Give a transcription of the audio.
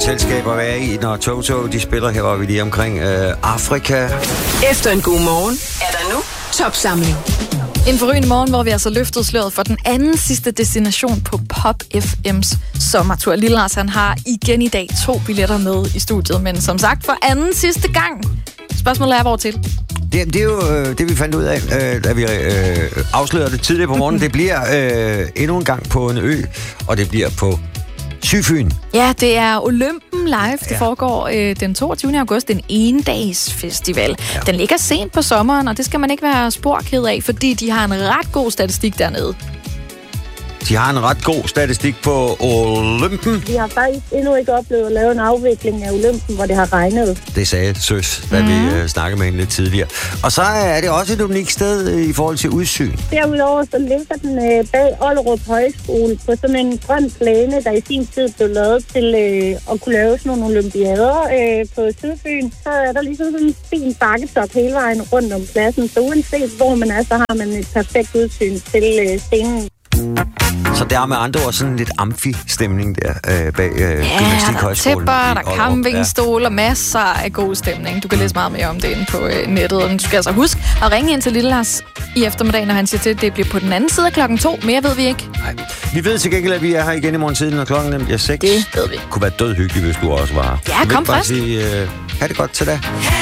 Selskaber være i, når Toto de spiller her, hvor vi lige omkring Afrika. Efter en god morgen er der nu Topsamling. En forrygende morgen, hvor vi altså løftede sløret for den anden sidste destination på Pop FM's sommertur. Lille Lars, han har igen i dag 2 billetter med i studiet, men som sagt for anden sidste gang. Spørgsmålet er, hvor til? Det er jo det, vi fandt ud af, da vi afslørede det tidligere på morgenen. Det bliver endnu en gang på en ø, og det bliver på Sydfyn. Ja, det er Olympen Live. Det foregår den 22. august, en endagsfestival. Ja. Den ligger sent på sommeren, og det skal man ikke være spor ked af, fordi de har en ret god statistik dernede. De har en ret god statistik på Olympen. Vi har faktisk endnu ikke oplevet at lave en afvikling af Olympen, hvor det har regnet. Det sagde Søs, da vi snakkede med hende lidt tidligere. Og så er det også et unikt sted i forhold til udsyn. Derudover så ligger den bag Ollerup Højskole på sådan en grøn plæne, der i sin tid blev lavet til at kunne lave sådan nogle olympiader på Sydfyn. Så er der ligesom sådan en fin bakketop hele vejen rundt om pladsen. Så uanset hvor man er, så har man et perfekt udsyn til scenen. Så der er med andre ord sådan lidt amfi-stemning der bag Gymnastikhøjskolen. Der er tæpper, der campingstol og masser af god stemning. Du kan læse meget mere om det inde på nettet. Og du skal altså huske at ringe ind til Lille Lars i eftermiddag, når han siger til, at det bliver på den anden side af 2:00. Mere ved vi ikke. Nej. Vi ved til gengæld, at vi er her igen i morgen tiden, når klokken bliver 6. Det ved vi. Kunne være død hyggeligt, hvis du også var her. Ja, kom frisk. Ha' det godt til dig.